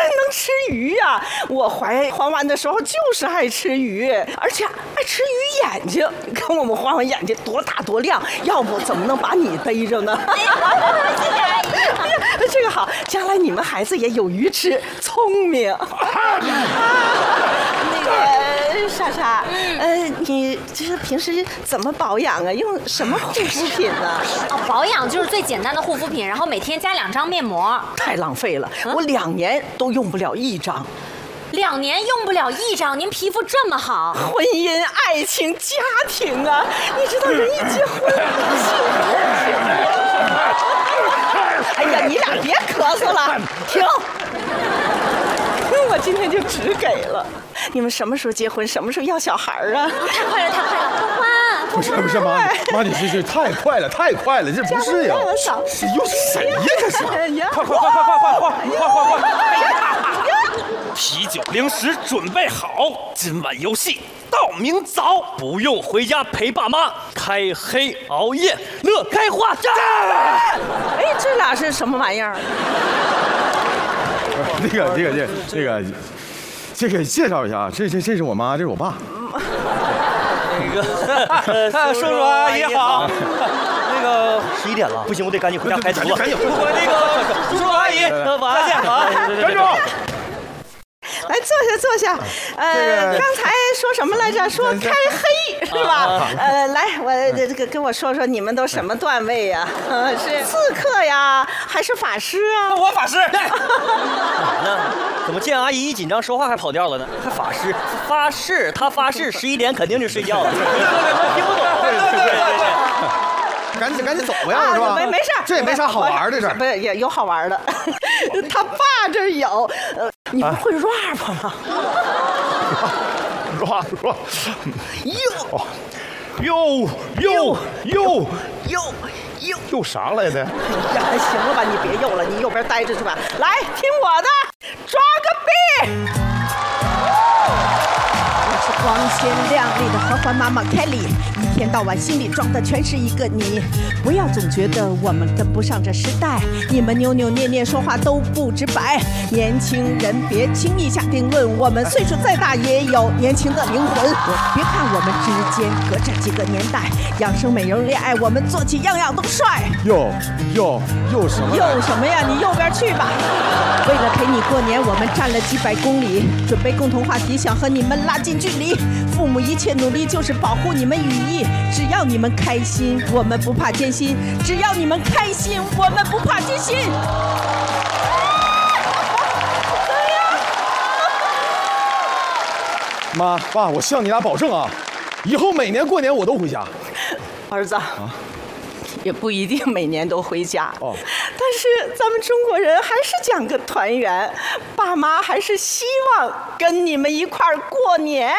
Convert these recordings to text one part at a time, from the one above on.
能吃鱼呀！我怀完的时候就是爱吃鱼，而且爱吃鱼眼睛。你看我们欢欢眼睛多大多亮，要不怎么能把你背着呢？谢谢阿姨。这个好，将来你们孩子也有鱼吃，聪明。那个莎莎，你这是平时怎么保养啊？用什么护肤品呢？ 保养就是最简单的护肤品，然后每天加2张面膜。 太浪费了，我2年都用不了1张。 2年用不了1张，您皮肤这么好？ 婚姻、爱情、家庭啊，你知道人一结婚幸福。哎呀，你俩别咳嗽了，停！我今天就只给了。你们什么时候结婚？什么时候要小孩啊？ 太快了，太快了！欢欢， 不是妈，你这太快了，这不是呀？这又是谁呀？这是！快！ 啤酒、零食准备好，今晚游戏到明早，不用回家陪爸妈，开黑熬夜，乐开花战。 哎，这俩是什么玩意儿？ 这个介绍一下，这是我妈，这是我爸。 叔叔阿姨好。那个11点了，不行，我得赶紧回家排毒了。赶紧，那个叔叔阿姨，晚安见啊！ 站住！ 来坐下。刚才说什么来着？说开黑是吧？来，我跟我说说你们都什么段位呀？是刺客呀，还是法师啊？ 我法师。干嘛呢？怎么见阿姨一紧张说话还跑调了呢？还法师？他发誓11点肯定就睡觉了。听不懂。对。 赶紧走呀，是吧？ 没事， 这也没啥好玩的事儿。 不是，也有好玩的。他爸这有，你们会 rap 吗 ？rap。又啥来的？ 呀，行了吧，你别又了，你右边待着去吧。来，听我的，抓个币。光鲜亮丽的欢欢妈妈 Kelly， 一天到晚心里装的全是一个你。不要总觉得我们跟不上这时代，你们扭扭捏捏说话都不直白。年轻人别轻易下定论，我们岁数再大也有年轻的灵魂。别看我们之间隔着几个年代，养生美容恋爱我们做起样样都帅。 又什么？ 又什么呀？你右边去吧。为了陪你过年，我们站了几百公里，准备共同话题，想和你们拉近距离。父母一切努力就是保护你们羽翼，只要你们开心，我们不怕艰辛；只要你们开心，我们不怕艰辛。 妈爸，我向你俩保证啊，以后每年过年我都回家。 儿子也不一定每年都回家哦，但是咱们中国人还是讲个团圆，爸妈还是希望跟你们一块儿过年。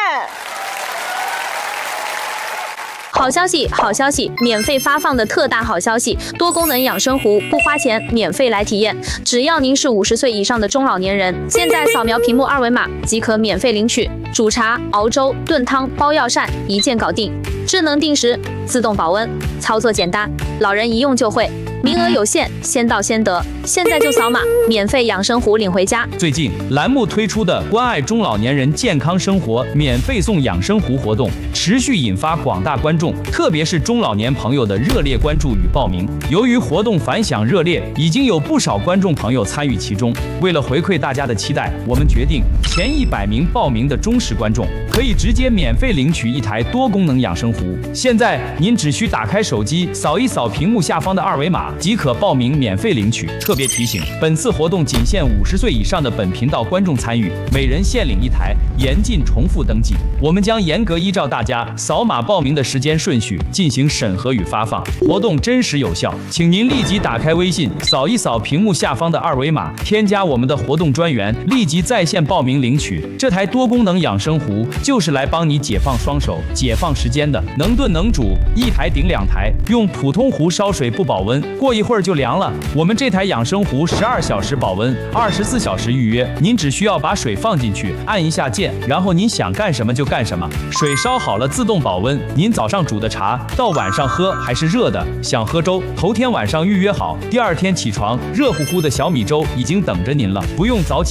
好消息，好消息！免费发放的特大好消息，多功能养生壶不花钱，免费来体验。只要您是50岁以上的中老年人，现在扫描屏幕2维码即可免费领取。煮茶、熬粥、炖汤、包药膳，一键搞定。智能定时，自动保温，操作简单，老人一用就会。名额有限，先到先得，现在就扫码，免费养生壶领回家。 最近栏目推出的关爱中老年人健康生活免费送养生壶活动，持续引发广大观众，特别是中老年朋友的热烈关注与报名。由于活动反响热烈，已经有不少观众朋友参与其中。为了回馈大家的期待，我们决定前100名报名的忠实观众可以直接免费领取一台多功能养生壶。现在您只需打开手机，扫一扫屏幕下方的2维码。即可报名免费领取。特别提醒，本次活动仅限50岁以上的本频道观众参与，每人限领1台，严禁重复登记。我们将严格依照大家扫码报名的时间顺序进行审核与发放，活动真实有效。请您立即打开微信，扫一扫屏幕下方的2维码，添加我们的活动专员，立即在线报名领取。这台多功能养生壶就是来帮你解放双手、解放时间的，能炖能煮，1台顶2台，用普通壶烧水不保温，过一会儿就凉了。我们这台养生壶12小时保温，24小时预约。您只需要把水放进去，按一下键，然后您想干什么就干什么。水烧好了自动保温，您早上煮的茶到晚上喝还是热的。想喝粥，头天晚上预约好，第2天起床，热乎乎的小米粥已经等着您了，不用早起。